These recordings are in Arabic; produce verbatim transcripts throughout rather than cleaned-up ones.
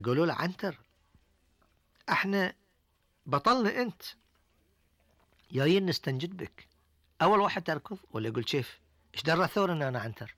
قالوا له عنتر احنا بطلنا انت جايين نستنجد بك، اول واحد تركض ولا يقول كيف ايش درى ثور ان انا عنتر؟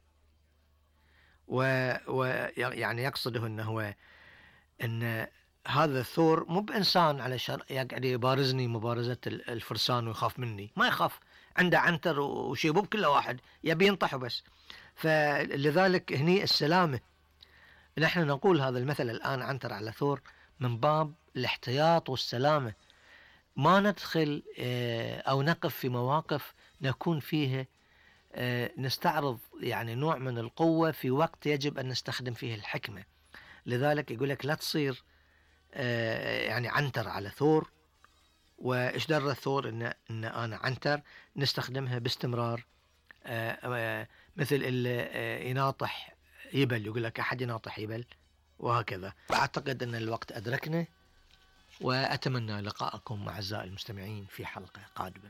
ويعني يقصده انه هو ان هذا الثور مو بانسان على شر يقعد يبارزني مبارزة الفرسان ويخاف مني، ما يخاف، عنده عنتر وشيبوب كله واحد يبي ينطحه بس. فلذلك هني السلامة، نحن نقول هذا المثل الآن عنتر على ثور من باب الاحتياط والسلامة، ما ندخل أو نقف في مواقف نكون فيها نستعرض يعني نوع من القوة في وقت يجب أن نستخدم فيه الحكمة. لذلك يقول لك لا تصير يعني عنتر على ثور، وإيش در الثور إن, إن أنا عنتر، نستخدمها باستمرار مثل اللي يناطح يبل، يقول لك أحد يناطح يبل وهكذا. أعتقد أن الوقت أدركنا، وأتمنى لقاءكم أعزائي المستمعين في حلقة قادمة.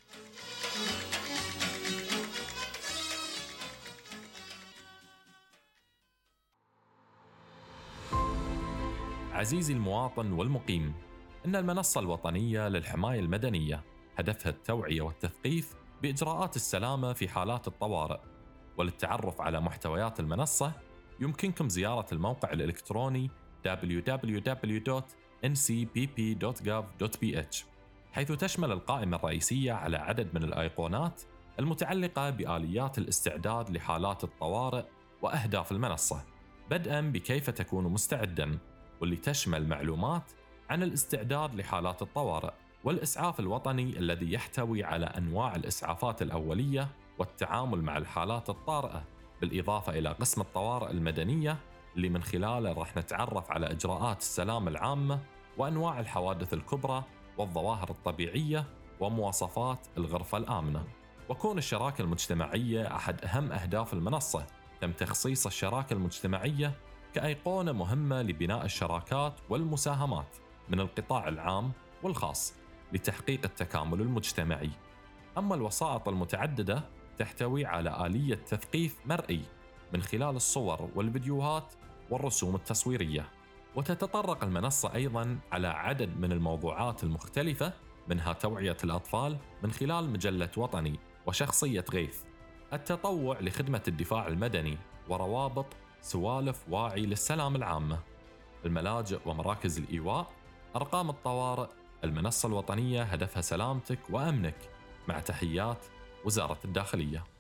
عزيزي المواطن والمقيم، إن المنصة الوطنية للحماية المدنية هدفها التوعية والتثقيف بإجراءات السلامة في حالات الطوارئ. وللتعرف على محتويات المنصة يمكنكم زيارة الموقع الإلكتروني دبليو دبليو دبليو دوت إن سي بي بي دوت جوف دوت بي إتش، حيث تشمل القائمة الرئيسية على عدد من الأيقونات المتعلقة بآليات الاستعداد لحالات الطوارئ وأهداف المنصة، بدءاً بكيف تكون مستعداً، واللي تشمل معلومات عن الاستعداد لحالات الطوارئ، والإسعاف الوطني الذي يحتوي على أنواع الإسعافات الأولية والتعامل مع الحالات الطارئة، بالإضافة إلى قسم الطوارئ المدنية اللي من خلاله راح نتعرف على إجراءات السلامة العامة وأنواع الحوادث الكبرى والظواهر الطبيعية ومواصفات الغرفة الآمنة. وكون الشراكة المجتمعية أحد أهم أهداف المنصة، تم تخصيص الشراكة المجتمعية كأيقونة مهمة لبناء الشراكات والمساهمات من القطاع العام والخاص لتحقيق التكامل المجتمعي. أما الوسائط المتعددة تحتوي على آلية تثقيف مرئي من خلال الصور والفيديوهات والرسوم التصويرية. وتتطرق المنصة أيضاً على عدد من الموضوعات المختلفة، منها توعية الأطفال من خلال مجلة وطني وشخصية غيث، التطوع لخدمة الدفاع المدني، وروابط سوالف واعي للسلام العامة، الملاجئ ومراكز الإيواء، أرقام الطوارئ. المنصة الوطنية هدفها سلامتك وأمنك، مع تحيات وزارة الداخلية.